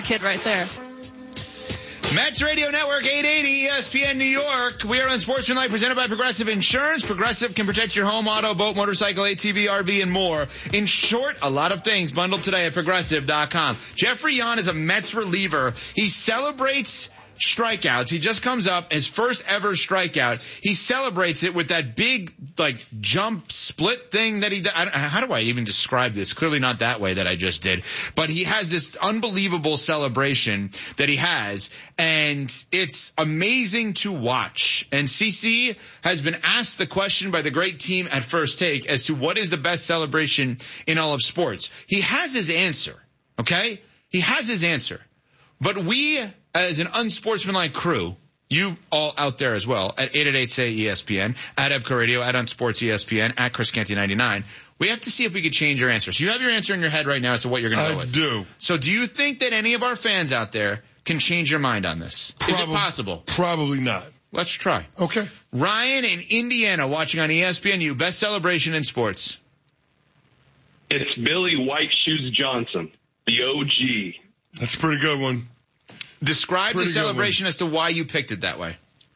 kid right there. Mets Radio Network 880 ESPN New York. We are on Sportsmanlike, presented by Progressive Insurance. Progressive can protect your home, auto, boat, motorcycle, ATV, RV, and more. In short, a lot of things bundled today at Progressive.com. Jeffrey Yon is a Mets reliever. He celebrates strikeouts. He just comes up, his first ever strikeout. He celebrates it with that big, jump split thing that he does. How do I even describe this? Clearly not that way that I just did. But he has this unbelievable celebration that he has, and it's amazing to watch. And CC has been asked the question by the great team at First Take as to what is the best celebration in all of sports. He has his answer, okay? He has his answer. But we, as an unsportsmanlike crew, you all out there as well, at 888-SAY-ESPN, at Evco Radio, at UnsportsESPN, at Chris Canty 99, we have to see if we could change your answer. So you have your answer in your head right now as to what you're going to go with. I do. So do you think that any of our fans out there can change your mind on this? Is it possible? Probably not. Let's try. Okay. Ryan in Indiana watching on ESPNU, best celebration in sports. It's Billy White Shoes Johnson, the OG. That's a pretty good one. Describe the celebration as to why you picked it that way.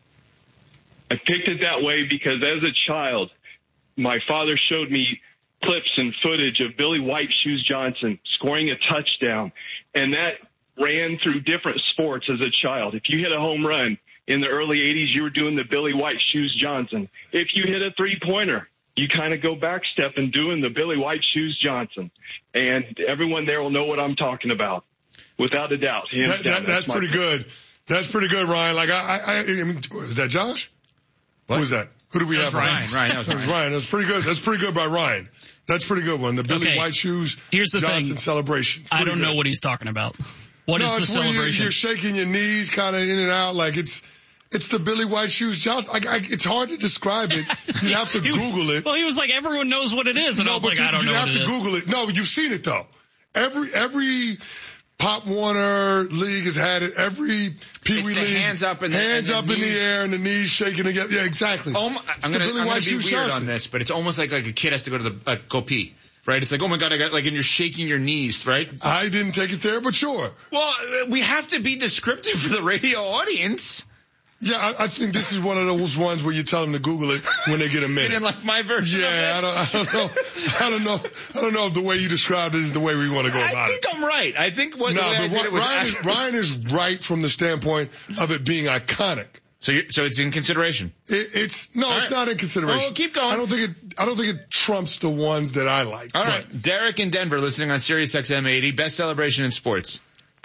I picked it that way because as a child, my father showed me clips and footage of Billy White Shoes Johnson scoring a touchdown, and that ran through different sports as a child. If you hit a home run in the early 80s, you were doing the Billy White Shoes Johnson. If you hit a three-pointer, you kind of go back step and doing the Billy White Shoes Johnson. And everyone there will know what I'm talking about. Without a doubt. That's pretty good. That's pretty good, Ryan. Is that Josh? What? Who was that? Who do we have? Ryan. That was Ryan. That's pretty good. That's pretty good by Ryan. That's pretty good one. The Billy White Shoes Johnson celebration. I don't know what he's talking about. What is the celebration? You're shaking your knees kind of in and out like it's the Billy White Shoes Johnson. It's hard to describe it. You have to Google it. Well, he was like, everyone knows what it is. And I was like, I don't know what it is. You have to Google it. No, you've seen it though. Every Pop Warner League has had it. Every Pee Wee League. Hands up in the air and the knees shaking together. Yeah, exactly. I'm going to be weird on this, but it's almost like a kid has to go to go pee. Right? It's like, oh my God, and you're shaking your knees, right? I didn't take it there, but sure. Well, we have to be descriptive for the radio audience. Yeah, I think this is one of those ones where you tell them to Google it when they get a minute. You didn't like my version? Yeah, I don't know if the way you described it is the way we want to go about it. I think I'm right. I think the way I did it was Ryan is right from the standpoint of it being iconic. So it's in consideration. It's not in consideration. Well, keep going. I don't think it trumps the ones that I like. All right, Derek in Denver, listening on Sirius XM 80, best celebration in sports.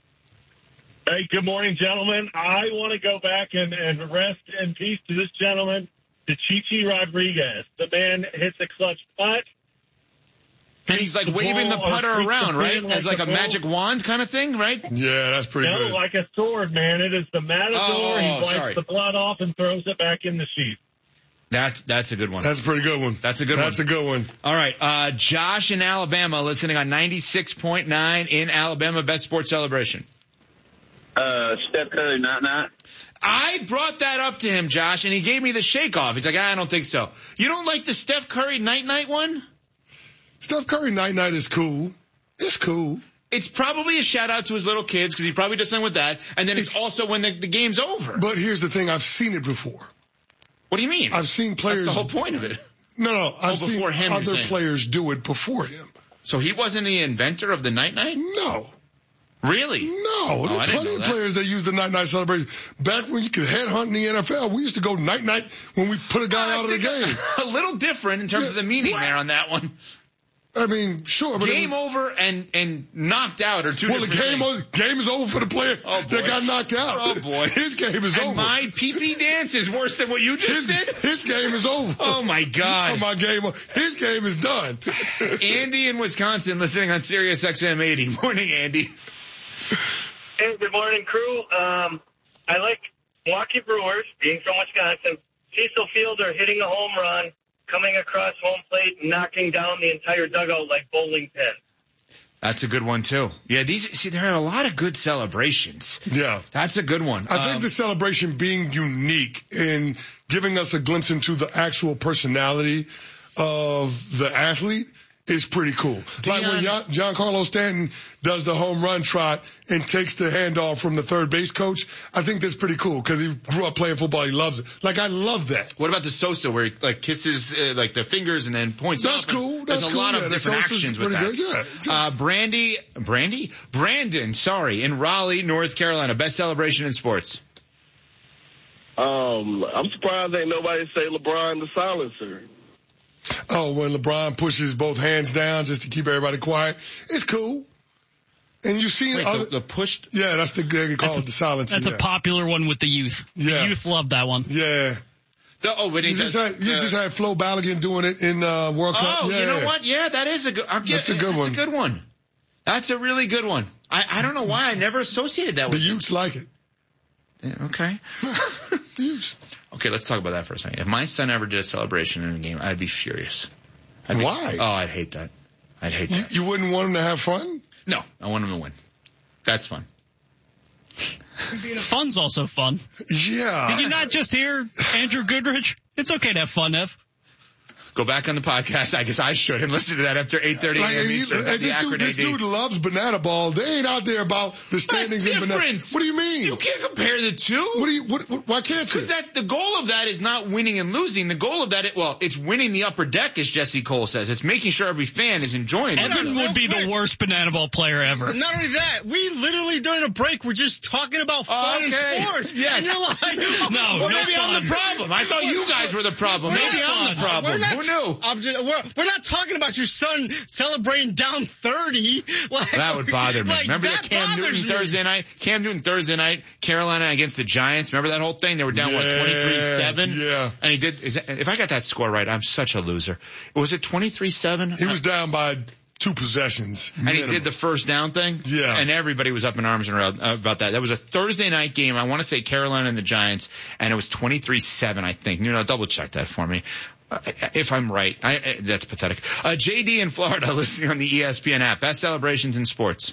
Hey, good morning, gentlemen. I want to go back and rest in peace to this gentleman, to Chichi Rodriguez. The man hits a clutch putt. And he's waving the putter around, right? As a magic wand kind of thing, right? Yeah, that's pretty good. No, like a sword, man. It is the matador. He wipes the blood off and throws it back in the sheath. That's a good one. That's a pretty good one. That's a good one. All right. Josh in Alabama, listening on 96.9 in Alabama, best sports celebration. Steph Curry, not. I brought that up to him, Josh, and he gave me the shake off. He's like, I don't think so. You don't like the Steph Curry night one? Steph Curry night is cool. It's cool. It's probably a shout out to his little kids because he probably does something with that. And then it's also when the game's over. But here's the thing. I've seen it before. What do you mean? I've seen players. That's the whole point of it. No. I've seen him, other players do it before him. So he wasn't the inventor of the night? No. Really? No. There are plenty of players that use the night celebration. Back when you could headhunt in the NFL, we used to go night when we put a guy out of the game. A little different in terms of the meaning there on that one. I mean, sure. But game over and knocked out are two different things. Well, the game is over for the player that got knocked out. Oh, boy. His game is over. And my pee-pee dance is worse than what you just did? His game is over. Oh, my God. My game, his game is done. Andy in Wisconsin, listening on Sirius XM 80. Morning, Andy. Hey, good morning, crew. I like Milwaukee Brewers, being from Wisconsin. Cecil Fielder hitting a home run, coming across home plate, knocking down the entire dugout like bowling pins. That's a good one, too. Yeah, there are a lot of good celebrations. Yeah. That's a good one. I think the celebration being unique and giving us a glimpse into the actual personality of the athlete is pretty cool. Like when Giancarlo Stanton does the home run trot and takes the handoff from the third base coach, I think that's pretty cool because he grew up playing football. He loves it. Like, I love that. What about the Sosa where he like kisses like the fingers and then points That's up? cool. There's a lot of different actions with that. Good. Yeah. Brandon, in Raleigh, North Carolina. Best celebration in sports. I'm surprised ain't nobody say LeBron the silencer. Oh, when LeBron pushes both hands down just to keep everybody quiet. It's cool. And you've seen the push. Yeah, that's they call it the silencer. That's a popular one with the youth. Yeah. The youth love that one. Yeah. But you just had Flo Balogun doing it in World Cup. Oh, yeah. You know what? Yeah, that is a good. That's a good one. That's a really good one. I don't know why I never associated that with the youths like it. Yeah, okay. Okay, let's talk about that for a second. If my son ever did a celebration in a game, I'd be furious. Why? I'd hate that. You wouldn't want him to have fun? No, I want him to win. That's fun. Fun's also fun. Yeah. Did you not just hear Andrew Goodrich? It's okay to have fun, Ev. Go back on the podcast. I guess I should and listen to that after 8:30 a.m. Eastern. This dude loves banana ball. They ain't out there about the standings in banana. What do you mean? You can't compare the two. Why can't you? Because the goal of that is not winning and losing. The goal of that, it's winning the upper deck, as Jesse Cole says. It's making sure every fan is enjoying it. Evan would be the worst banana ball player ever. Not only that, we literally during a break were just talking about fun and sports. Yes. And you're like, maybe I'm the problem. I thought you guys were the problem. Maybe I'm the problem. Who knew? We're not talking about your son celebrating down 30. That would bother me. Remember the Cam Newton Thursday night, Carolina against the Giants? Remember that whole thing? They were down, 23-7? Yeah. And he did, if I got that score right, I'm such a loser. Was it 23-7? He was down by 2 possessions. And he did the first down thing? Yeah. And everybody was up in arms about that. That was a Thursday night game. I want to say Carolina and the Giants, and it was 23-7, I think. Double check that for me. If I'm right. That's pathetic. JD in Florida listening on the ESPN app. Best celebrations in sports.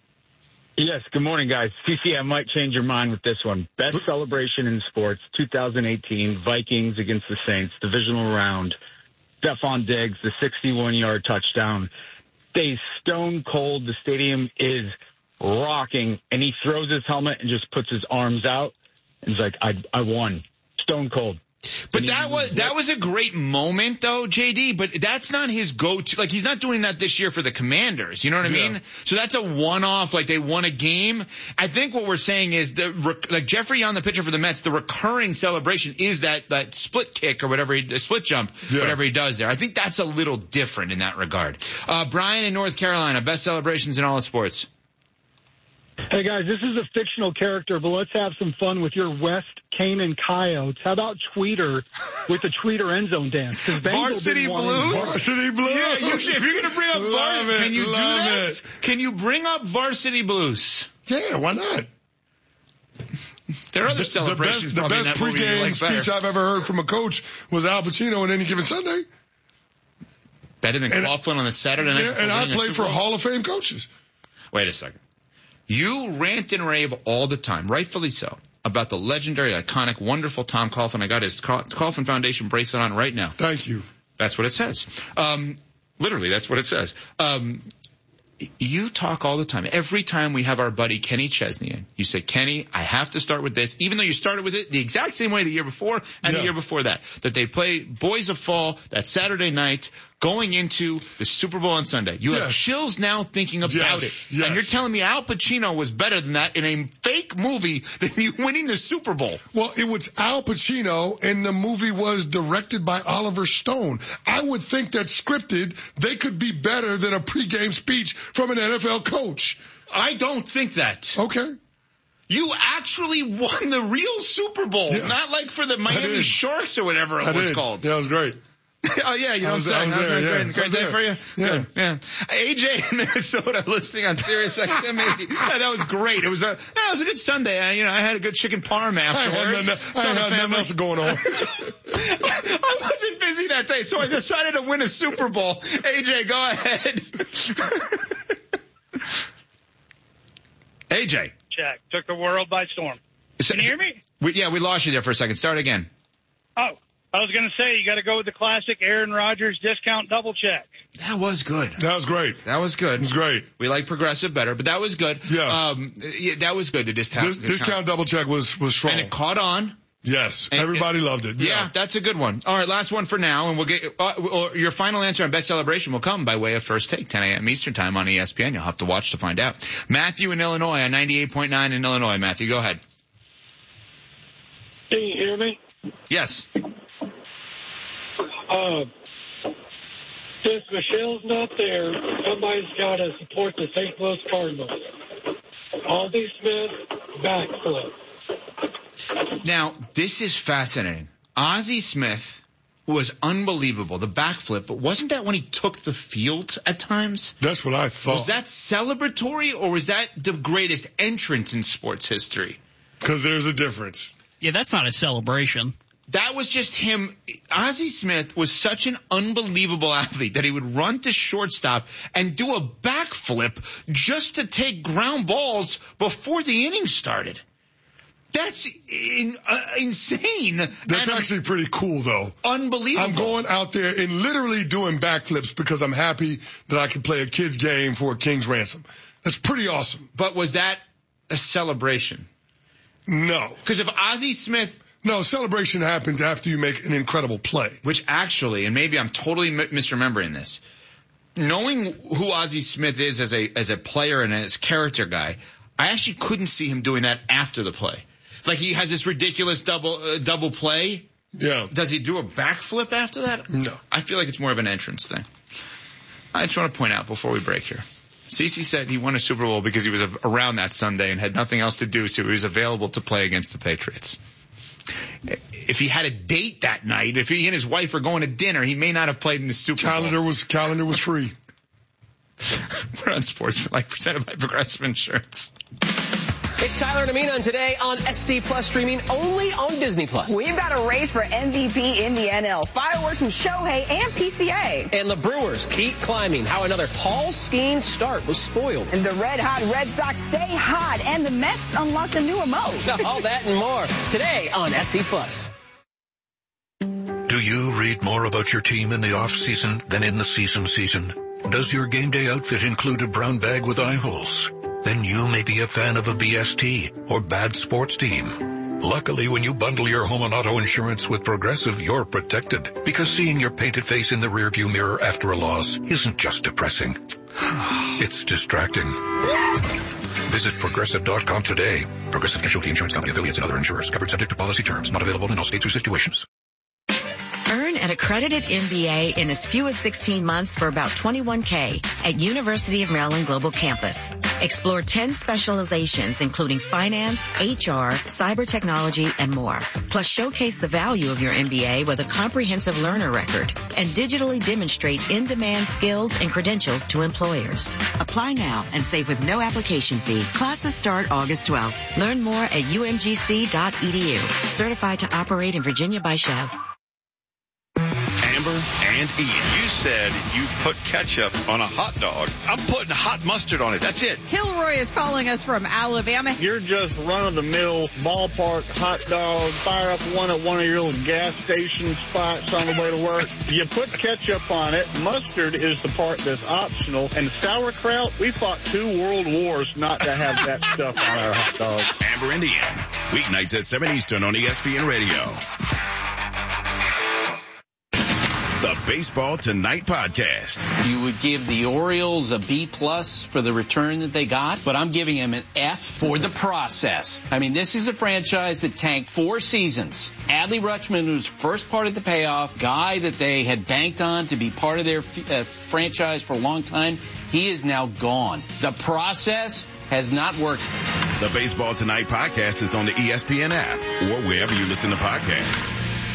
Yes, good morning, guys. CC, I might change your mind with this one. Best celebration in sports, 2018, Vikings against the Saints, divisional round. Stephon Diggs, the 61-yard touchdown. Stays stone cold. The stadium is rocking, and he throws his helmet and just puts his arms out. And he's like, I won. Stone cold. But that was a great moment, though, JD, but that's not his go-to. Like, he's not doing that this year for the Commanders. You know what I mean? So that's a one-off, like they won a game. I think what we're saying is, like Jeffrey Young, the pitcher for the Mets, the recurring celebration is that split kick or whatever, the split jump, whatever he does there. I think that's a little different in that regard. Brian in North Carolina, best celebrations in all of sports. Hey, guys, this is a fictional character, but let's have some fun with your West Canaan Coyotes. How about Tweeter with the Tweeter end zone dance? Varsity Blues? Varsity Blues? Yeah, if you're going to bring up Varsity, can you do that? Can you bring up Varsity Blues? Yeah, why not? There are other celebrations. The best pregame speech I've ever heard from a coach was Al Pacino on Any Given Sunday. Better than Coughlin on the Saturday night. Yeah, and I played for Hall of Fame coaches. Wait a second. You rant and rave all the time, rightfully so, about the legendary, iconic, wonderful Tom Coughlin. I got his Coughlin Foundation bracelet on right now. Thank you. That's what it says. Literally, that's what it says. You talk all the time. Every time we have our buddy Kenny Chesney in, you say, Kenny, I have to start with this, even though you started with it the exact same way the year before and the year before that they play Boys of Fall that Saturday night going into the Super Bowl on Sunday. You have chills now thinking about it. Yes. And you're telling me Al Pacino was better than that in a fake movie than you winning the Super Bowl. Well, it was Al Pacino, and the movie was directed by Oliver Stone. I would think that scripted, they could be better than a pregame speech from an NFL coach. I don't think that. Okay. You actually won the real Super Bowl, not like for the Miami Sharks or whatever it was called. That was great. Oh, yeah, you know what I'm saying? Great day for you? Yeah. Good. Yeah. AJ in Minnesota listening on Sirius XM 80. That was great. It was a good Sunday. I had a good chicken parm afterwards. I had nothing else going on. I wasn't busy that day, so I decided to win a Super Bowl. AJ, go ahead. AJ. Check. Took the world by storm. Can you hear me? We lost you there for a second. Start again. Oh. I was going to say, you got to go with the classic Aaron Rodgers discount double check. That was good. That was great. That was good. It was great. We like Progressive better, but that was good. Yeah. That was good. The discount double check was strong. And it caught on. Yes. Everybody loved it. Yeah, that's a good one. All right, last one for now, and we'll get your final answer on Best Celebration will come by way of First Take, 10 a.m. Eastern Time on ESPN. You'll have to watch to find out. Matthew in Illinois on 98.9 in Illinois. Matthew, go ahead. Can you hear me? Yes. Since Michelle's not there, somebody's got to support the St. Louis Cardinals. Ozzie Smith, backflip. Now, this is fascinating. Ozzie Smith was unbelievable, the backflip, but wasn't that when he took the field at times? That's what I thought. Was that celebratory, or was that the greatest entrance in sports history? Because there's a difference. Yeah, that's not a celebration. That was just him. Ozzie Smith was such an unbelievable athlete that he would run to shortstop and do a backflip just to take ground balls before the inning started. That's insane. That's actually pretty cool, though. Unbelievable. I'm going out there and literally doing backflips because I'm happy that I can play a kid's game for a king's ransom. That's pretty awesome. But was that a celebration? No. Because if Ozzie Smith... No, celebration happens after you make an incredible play. Which actually, and maybe I'm totally misremembering this, knowing who Ozzie Smith is as a player and as character guy, I actually couldn't see him doing that after the play. It's like he has this ridiculous double play. Yeah. Does he do a backflip after that? No. I feel like it's more of an entrance thing. I just want to point out before we break here. CeCe said he won a Super Bowl because he was around that Sunday and had nothing else to do, so he was available to play against the Patriots. If he had a date that night, if he and his wife were going to dinner, he may not have played in the Super Bowl. Calendar was free. We're on Sportsmanlike, presented by Progressive Insurance. It's Tyler and Amin on Today on SC Plus, streaming only on Disney Plus. We've got a race for MVP in the NL. Fireworks from Shohei and PCA. And the Brewers keep climbing. How another Paul Skeens start was spoiled. And the red-hot Red Sox stay hot. And the Mets unlock a new emote. All that and more today on SC Plus. Do you read more about your team in the off-season than in the season? Does your game day outfit include a brown bag with eye holes? Then you may be a fan of a BST or bad sports team. Luckily, when you bundle your home and auto insurance with Progressive, you're protected. Because seeing your painted face in the rearview mirror after a loss isn't just depressing. It's distracting. Visit Progressive.com today. Progressive Casualty Insurance Company, affiliates, and other insurers. Covered subject to policy terms. Not available in all states or situations. Earn an accredited MBA in as few as 16 months for about $21K at University of Maryland Global Campus. Explore 10 specializations, including finance, HR, cyber technology, and more. Plus, showcase the value of your MBA with a comprehensive learner record and digitally demonstrate in-demand skills and credentials to employers. Apply now and save with no application fee. Classes start August 12th. Learn more at umgc.edu. Certified to operate in Virginia by Chev. Amber and Ian. You said you put ketchup on a hot dog. I'm putting hot mustard on it. That's it. Kilroy is calling us from Alabama. You're just run-of-the-mill ballpark hot dog. Fire up one at one of your little gas station spots on the way to work. You put ketchup on it. Mustard is the part that's optional. And sauerkraut, we fought 2 world wars not to have that stuff on our hot dog. Amber and Ian. Weeknights at 7 Eastern on ESPN Radio. The Baseball Tonight podcast. You would give the Orioles a B+ for the return that they got, but I'm giving them an F for the process. I mean, this is a franchise that tanked 4 seasons. Adley Rutschman was first part of the payoff, guy that they had banked on to be part of their franchise for a long time. He is now gone. The process has not worked. The Baseball Tonight podcast is on the ESPN app or wherever you listen to podcasts.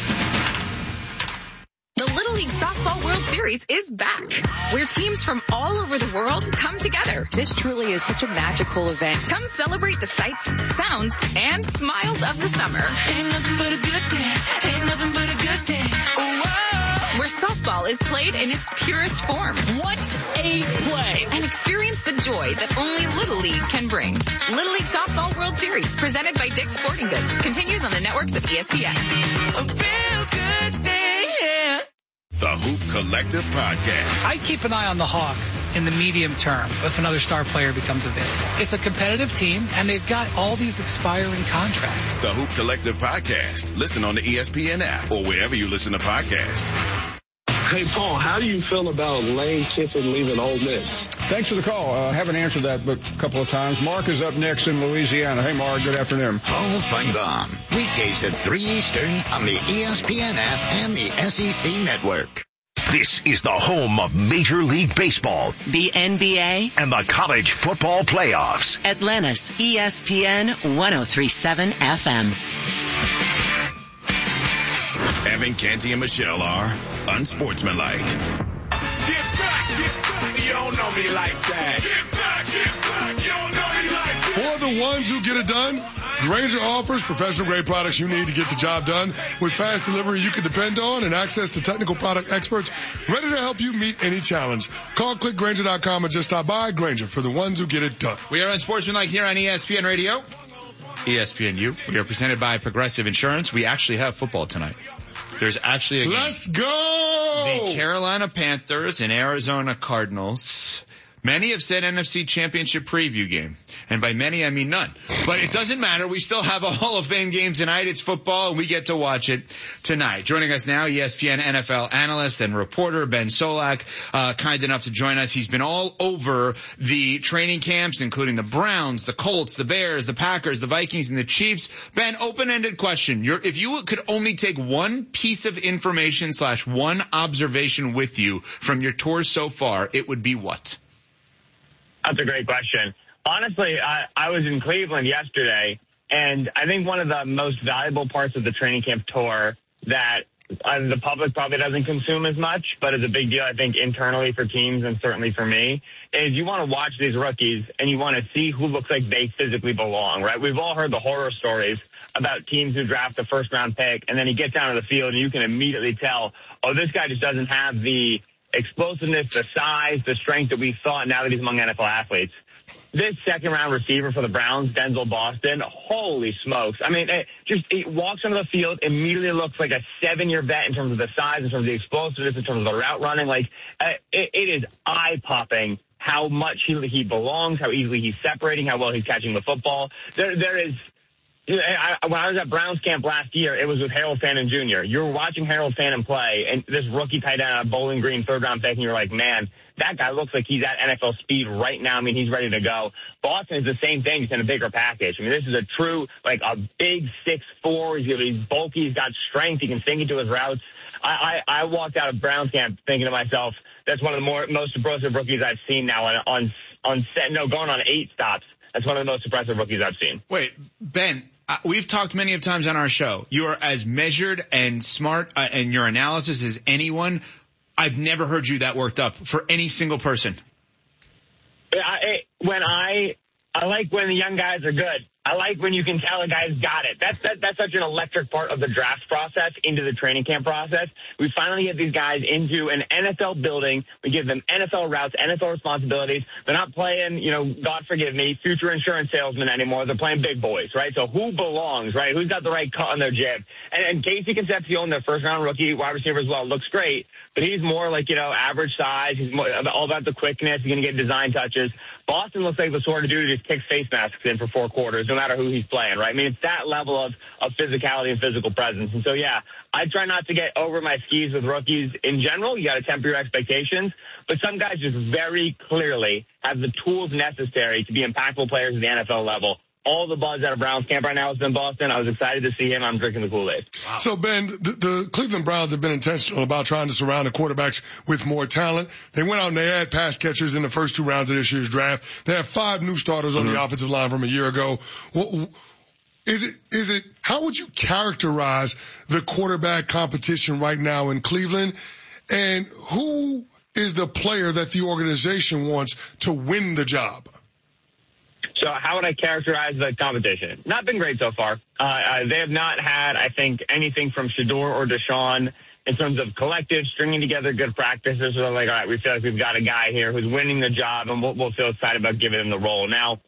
The Little League Softball World Series is back, where teams from all over the world come together. This truly is such a magical event. Come celebrate the sights, sounds, and smiles of the summer. Ain't nothing but a good day. Ain't nothing but a good day. Whoa. Where softball is played in its purest form. What a play! And experience the joy that only Little League can bring. Little League Softball World Series. Series, presented by Dick's Sporting Goods, continues on the networks of ESPN. A real good thing, yeah. The Hoop Collective Podcast. I'd keep an eye on the Hawks in the medium term if another star player becomes available. It's a competitive team, and they've got all these expiring contracts. The Hoop Collective Podcast. Listen on the ESPN app or wherever you listen to podcasts. Hey, Paul, how do you feel about Lane Kiffin leaving Ole Miss? Thanks for the call. I haven't answered that but a couple of times. Mark is up next in Louisiana. Hey, Mark, good afternoon. Paul Feinbaum, weekdays at 3 Eastern on the ESPN app and the SEC Network. This is the home of Major League Baseball, the NBA, and the college football playoffs. Atlanta's ESPN 103.7 FM. Evan, Canty, and Michelle are unsportsmanlike. Get back, you don't know me like that. Get back, you don't know me like that. For the ones who get it done, Grainger offers professional grade products you need to get the job done with fast delivery you can depend on and access to technical product experts ready to help you meet any challenge. Call clickgrainger.com or just stop by. Grainger, for the ones who get it done. We are unsportsmanlike here on ESPN Radio. ESPNU. We are presented by Progressive Insurance. We actually have football tonight. There's actually a game. Let's go! The Carolina Panthers and Arizona Cardinals. Many have said NFC Championship preview game. And by many, I mean none. But it doesn't matter. We still have a Hall of Fame game tonight. It's football, and we get to watch it tonight. Joining us now, ESPN NFL analyst and reporter Ben Solak, kind enough to join us. He's been all over the training camps, including the Browns, the Colts, the Bears, the Packers, the Vikings, and the Chiefs. Ben, open-ended question. If you could only take one piece of information / one observation with you from your tours so far, it would be what? That's a great question. Honestly, I was in Cleveland yesterday, and I think one of the most valuable parts of the training camp tour that the public probably doesn't consume as much, but is a big deal, I think, internally for teams and certainly for me, is you want to watch these rookies and you want to see who looks like they physically belong, right? We've all heard the horror stories about teams who draft a first-round pick, and then you get down to the field and you can immediately tell, oh, this guy just doesn't have the explosiveness, the size, the strength that we thought now that he's among NFL athletes. This second-round receiver for the Browns, Denzel Boston, holy smokes. I mean, he walks onto the field, immediately looks like a 7-year vet in terms of the size, in terms of the explosiveness, in terms of the route running. Like, it is eye-popping how much he belongs, how easily he's separating, how well he's catching the football. There is... When I was at Browns camp last year, it was with Harold Fannin Jr. You were watching Harold Fannin play, and this rookie tight end on a Bowling Green third-round pick, and you're like, man, that guy looks like he's at NFL speed right now. I mean, he's ready to go. Boston is the same thing, just in a bigger package. I mean, this is a true, like, a big 6'4". He's bulky. He's got strength. He can sink into his routes. I walked out of Browns camp thinking to myself, that's one of the most impressive rookies I've seen now going on 8 stops. That's one of the most impressive rookies I've seen. Wait, Ben, we've talked many of times on our show. You are as measured and smart in your analysis as anyone. I've never heard you that worked up for any single person. I like when the young guys are good. I like when you can tell a guy's got it. That's such an electric part of the draft process into the training camp process. We finally get these guys into an NFL building. We give them NFL routes, NFL responsibilities. They're not playing, God forgive me, future insurance salesmen anymore. They're playing big boys, right? So who belongs, right? Who's got the right cut on their jib? And Casey Concepcion, their first-round rookie wide receiver as well, looks great. But he's more like, average size. He's more all about the quickness. He's going to get design touches. Boston looks like the sort of dude who just kicks face masks in for 4 quarters, no matter who he's playing, right? I mean, it's that level of physicality and physical presence. And so, yeah, I try not to get over my skis with rookies in general. You got to temper your expectations. But some guys just very clearly have the tools necessary to be impactful players at the NFL level. All the buzz out of Browns camp right now has been Boston. I was excited to see him. I'm drinking the Kool-Aid. Wow. So, Ben, the Cleveland Browns have been intentional about trying to surround the quarterbacks with more talent. They went out and they had pass catchers in the first 2 rounds of this year's draft. They have 5 new starters on the offensive line from a year ago. How would you characterize the quarterback competition right now in Cleveland? And who is the player that the organization wants to win the job? So how would I characterize the competition? Not been great so far. They have not had, I think, anything from Shedeur or Deshaun in terms of collective stringing together good practices. So they're like, all right, we feel like we've got a guy here who's winning the job, and we'll feel excited about giving him the role. Now,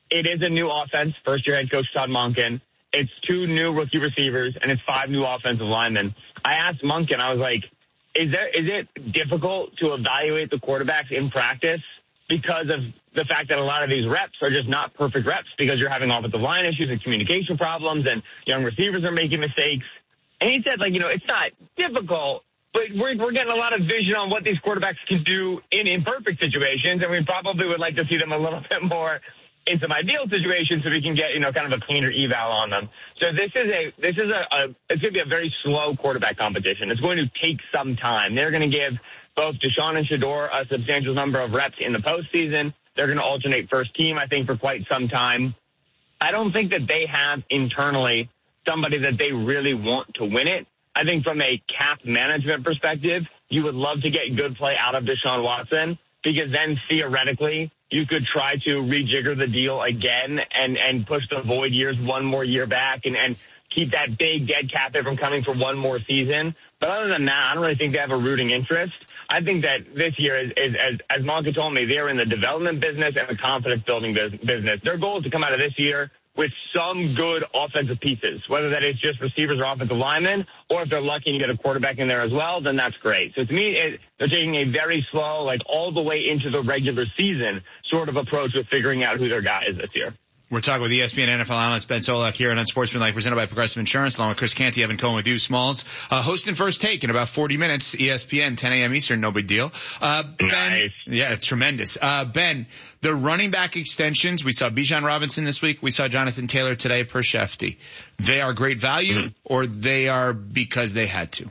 it is a new offense. First-year head coach Todd Monken. It's 2 new rookie receivers, and it's 5 new offensive linemen. I asked Monken, I was like, is it difficult to evaluate the quarterbacks in practice because of the fact that a lot of these reps are just not perfect reps because you're having offensive line issues and communication problems and young receivers are making mistakes? And he said, it's not difficult, but we're getting a lot of vision on what these quarterbacks can do in imperfect situations, and we probably would like to see them a little bit more in some ideal situations so we can get, kind of a cleaner eval on them. So it's going to be a very slow quarterback competition. It's going to take some time. They're going to give both Deshaun and Shedeur a substantial number of reps in the postseason. They're going to alternate first team, I think, for quite some time. I don't think that they have internally somebody that they really want to win it. I think from a cap management perspective, you would love to get good play out of Deshaun Watson, because then theoretically you could try to rejigger the deal again and push the void years one more year back and keep that big dead cap hit from coming for one more season. But other than that, I don't really think they have a rooting interest. I think that this year is as Monka told me, they're in the development business and the confidence building business. Their goal is to come out of this year with some good offensive pieces, whether that is just receivers or offensive linemen, or if they're lucky to get a quarterback in there as well, then that's great. So to me, they're taking a very slow, all the way into the regular season sort of approach with figuring out who their guy is this year. We're talking with ESPN NFL analyst Ben Solak here on Unsportsmanlike, presented by Progressive Insurance, along with Chris Canty, Evan Cohen with you, Smalls. Hosting First Take in about 40 minutes, ESPN, 10 a.m. Eastern, no big deal. Ben, nice. Yeah, tremendous. Ben, the running back extensions, we saw Bijan Robinson this week, we saw Jonathan Taylor today per Shefty. They are great value, or they are because they had to?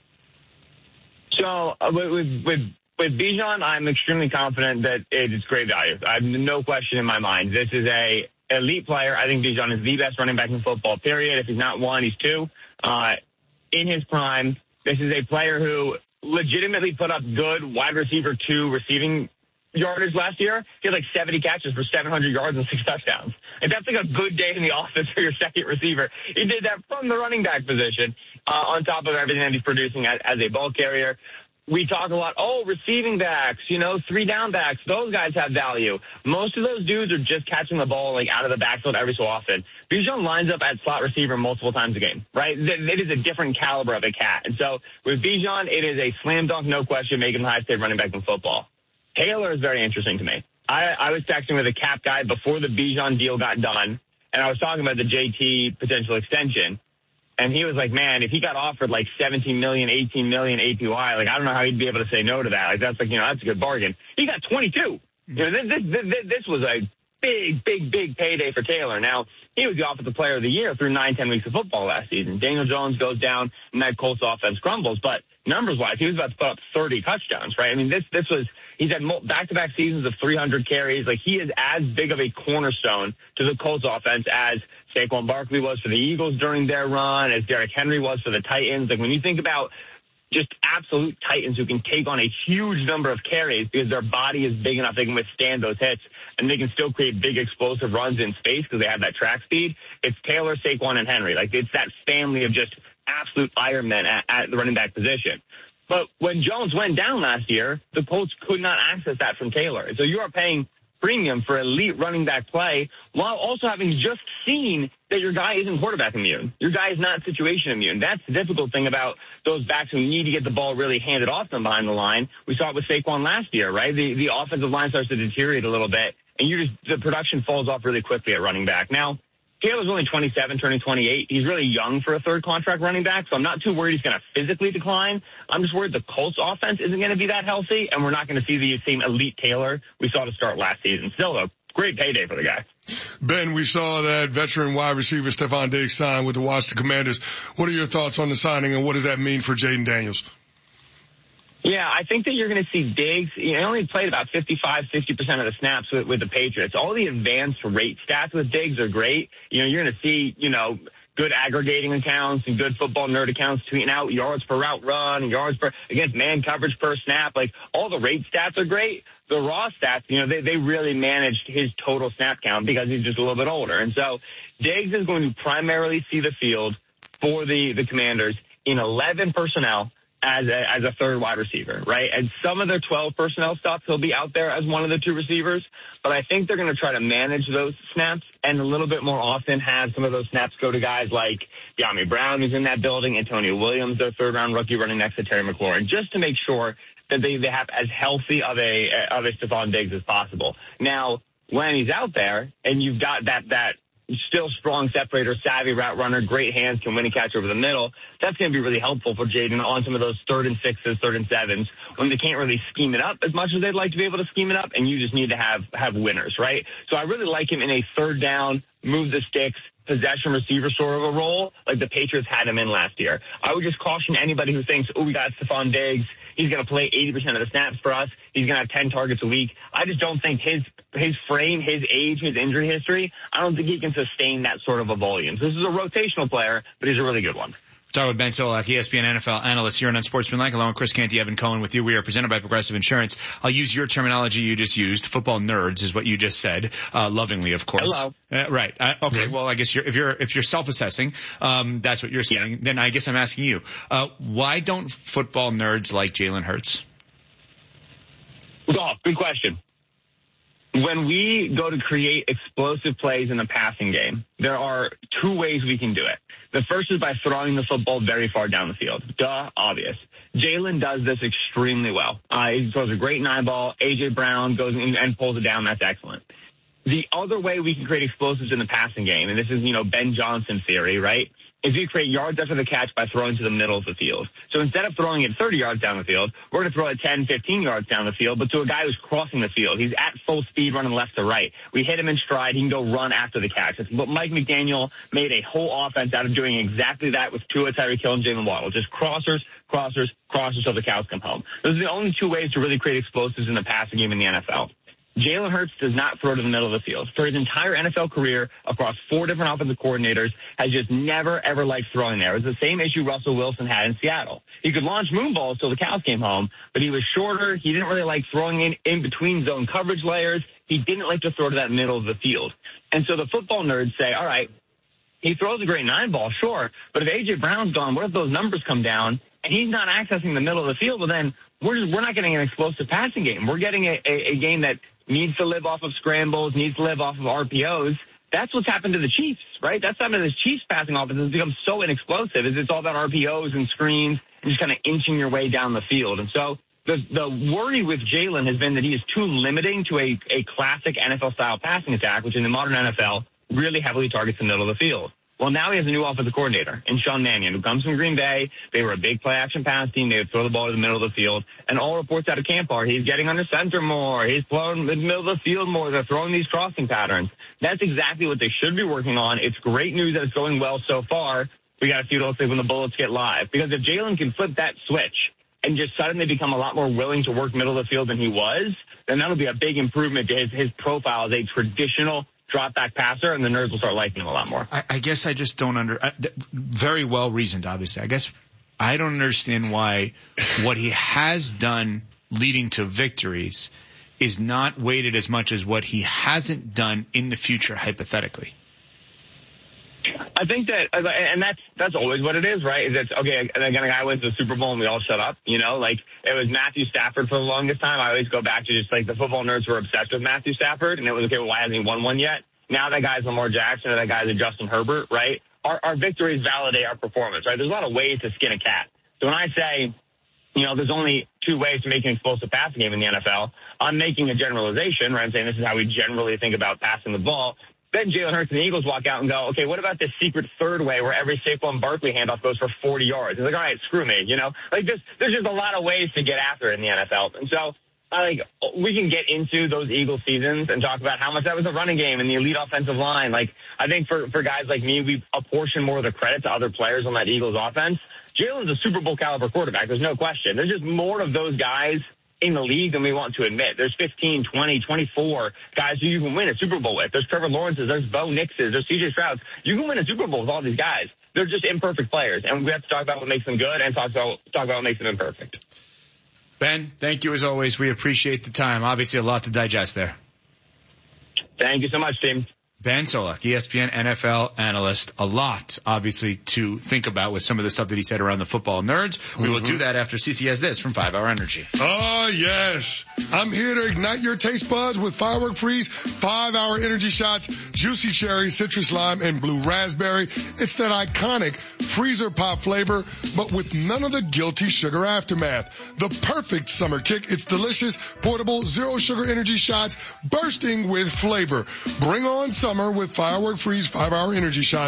So with Bijan, I'm extremely confident that it is great value. I have no question in my mind. This is a elite player. I think Bijan is the best running back in football, period. If he's not one, he's two. In his prime, this is a player who legitimately put up good wide receiver 2 receiving yardage last year. He had 70 catches for 700 yards and 6 touchdowns. And that's a good day in the office for your second receiver. He did that from the running back position, on top of everything that he's producing as a ball carrier. We talk a lot, receiving backs, 3 down backs, those guys have value. Most of those dudes are just catching the ball out of the backfield every so often. Bijan lines up at slot receiver multiple times a game, right? It is a different caliber of a cat. And so with Bijan, it is a slam dunk, no question, make him the highest paid running back in football. Taylor is very interesting to me. I was texting with a cap guy before the Bijan deal got done, and I was talking about the JT potential extension. And he was like, man, if he got offered $17 million, $18 million APY, I don't know how he'd be able to say no to that. That's that's a good bargain. He got 22. This was a big payday for Taylor. Now, he was the offensive player of the year through 9-10 weeks of football last season. Daniel Jones goes down and that Colts offense crumbles. But numbers-wise, he was about to put up 30 touchdowns, right? I mean, he's had back-to-back seasons of 300 carries. He is as big of a cornerstone to the Colts offense as Saquon Barkley was for the Eagles during their run, as Derrick Henry was for the Titans. When you think about just absolute titans who can take on a huge number of carries because their body is big enough they can withstand those hits, and they can still create big explosive runs in space because they have that track speed. It's Taylor, Saquon, and Henry. It's that family of just absolute Ironmen at the running back position. But when Jones went down last year, the Colts could not access that from Taylor. So you are paying premium for elite running back play while also having just seen that your guy isn't quarterback immune. Your guy is not situation immune. That's the difficult thing about those backs who need to get the ball really handed off them behind the line. We saw it with Saquon last year, right? The offensive line starts to deteriorate a little bit, and the production falls off really quickly at running back. Now, Taylor's only 27, turning 28. He's really young for a third contract running back, so I'm not too worried he's going to physically decline. I'm just worried the Colts offense isn't going to be that healthy, and we're not going to see the same elite Taylor we saw to start last season. Still a great payday for the guy. Ben, we saw that veteran wide receiver Stephon Diggs sign with the Washington Commanders. What are your thoughts on the signing, and what does that mean for Jayden Daniels? Yeah, I think that you're going to see Diggs. He only played about 55-60% of the snaps with the Patriots. All the advanced rate stats with Diggs are great. You're going to see, good aggregating accounts and good football nerd accounts tweeting out yards per route run, yards per against man coverage per snap. All the rate stats are great. The raw stats, they really managed his total snap count because he's just a little bit older. And so Diggs is going to primarily see the field for the Commanders in 11 personnel as a third wide receiver, right? And some of their 12 personnel stuff, he'll be out there as one of the two receivers. But I think they're going to try to manage those snaps and a little bit more often have some of those snaps go to guys like De'Ami Brown, who's in that building, Antonio Williams, their third-round rookie running next to Terry McLaurin, just to make sure that they have as healthy of a Stephon Diggs as possible. Now, when he's out there and you've got that still strong separator, savvy route runner, great hands, can win a catch over the middle, that's going to be really helpful for Jayden on some of those 3rd and 6s, 3rd and 7s, when they can't really scheme it up as much as they'd like to be able to scheme it up, and you just need to have winners, right? So I really like him in a 3rd down, move the sticks, possession receiver sort of a role, like the Patriots had him in last year. I would just caution anybody who thinks, we got Stephon Diggs, he's going to play 80% of the snaps for us, he's going to have 10 targets a week. I just don't think his frame, his age, his injury history, I don't think he can sustain that sort of a volume. So this is a rotational player, but he's a really good one. Talking with Ben Solak, ESPN NFL analyst here on Unsportsmanlike, along with Chris Canty, Evan Cohen with you. We are presented by Progressive Insurance. I'll use your terminology you just used. Football nerds is what you just said, lovingly, of course. Hello. Right. Okay. Well, I guess if you're self-assessing, that's what you're saying. Yeah. Then I guess I'm asking you, why don't football nerds like Jalen Hurts? Oh, good question. When we go to create explosive plays in the passing game, there are two ways we can do it. The first is by throwing the football very far down the field. Duh, obvious. Jalen does this extremely well. He throws a great 9-ball. A.J. Brown goes in and pulls it down. That's excellent. The other way we can create explosives in the passing game, and this is, Ben Johnson theory, right, is we create yards after the catch by throwing to the middle of the field. So instead of throwing it 30 yards down the field, we're going to throw it 10, 15 yards down the field, but to a guy who's crossing the field. He's at full speed running left to right. We hit him in stride. He can go run after the catch. It's what Mike McDaniel made a whole offense out of doing exactly that with Tua, Tyreek Hill, and Jalen Waddle. Just crossers till the cows come home. Those are the only two ways to really create explosives in the passing game in the NFL. Jalen Hurts does not throw to the middle of the field. For his entire NFL career, across 4 different offensive coordinators, has just never, ever liked throwing there. It was the same issue Russell Wilson had in Seattle. He could launch moon balls till the cows came home, but he was shorter. He didn't really like throwing in between zone coverage layers. He didn't like to throw to that middle of the field. And so the football nerds say, all right, he throws a great 9-ball, sure, but if A.J. Brown's gone, what if those numbers come down and he's not accessing the middle of the field? Well, then we're not getting an explosive passing game. We're getting a game that needs to live off of scrambles, needs to live off of RPOs. That's what's happened to the Chiefs, right? That's happened to the Chiefs passing offense. It's become so inexplosive. It's all about RPOs and screens and just kind of inching your way down the field. And so the worry with Jalen has been that he is too limiting to a classic NFL-style passing attack, which in the modern NFL really heavily targets the middle of the field. Well, now he has a new offensive coordinator in Sean Mannion, who comes from Green Bay. They were a big play-action pass team. They would throw the ball to the middle of the field. And all reports out of camp are he's getting under center more. He's throwing the middle of the field more. They're throwing these crossing patterns. That's exactly what they should be working on. It's great news that it's going well so far. We got to see what it looks like when the Bullets get live. Because if Jalen can flip that switch and just suddenly become a lot more willing to work middle of the field than he was, then that'll be a big improvement to his profile as a traditional drop-back passer, and the nerds will start liking him a lot more. I guess I just don't very well reasoned, obviously. I guess I don't understand why what he has done leading to victories is not weighted as much as what he hasn't done in the future, hypothetically. I think that, and that's always what it is, right? Is it's, okay, and again, a guy wins the Super Bowl and we all shut up, like it was Matthew Stafford for the longest time. I always go back to just like the football nerds were obsessed with Matthew Stafford, and it was, okay, well, why hasn't he won one yet? Now that guy's Lamar Jackson or that guy's a Justin Herbert, right? Our victories validate our performance, right? There's a lot of ways to skin a cat. So when I say, there's only 2 ways to make an explosive passing game in the NFL, I'm making a generalization, right? I'm saying this is how we generally think about passing the ball. Then Jalen Hurts and the Eagles walk out and go, okay, what about this secret third way where every Saquon Barkley handoff goes for 40 yards? It's like, all right, screw me, Like there's just a lot of ways to get after it in the NFL. And so we can get into those Eagles seasons and talk about how much that was a running game and the elite offensive line. Like, I think for guys like me, we apportion more of the credit to other players on that Eagles offense. Jalen's a Super Bowl caliber quarterback. There's no question. There's just more of those guys in the league than we want to admit. There's 15, 20, 24 guys who you can win a Super Bowl with. There's Trevor Lawrence's, there's Bo Nix's, there's CJ Stroud's. You can win a Super Bowl with all these guys. They're just imperfect players, and we have to talk about what makes them good and talk about what makes them imperfect. Ben, thank you as always. We appreciate the time. Obviously a lot to digest there. Thank you so much, team. Ben Solak, ESPN NFL analyst. A lot, obviously, to think about with some of the stuff that he said around the football nerds. We will do that after CC has this from 5 Hour Energy. Oh, yes. I'm here to ignite your taste buds with Firework Freeze 5 Hour Energy Shots, juicy cherry, citrus lime, and blue raspberry. It's that iconic freezer pop flavor, but with none of the guilty sugar aftermath. The perfect summer kick. It's delicious, portable, zero sugar energy shots bursting with flavor. Bring on summer with Firework Freeze 5 Hour Energy Shots.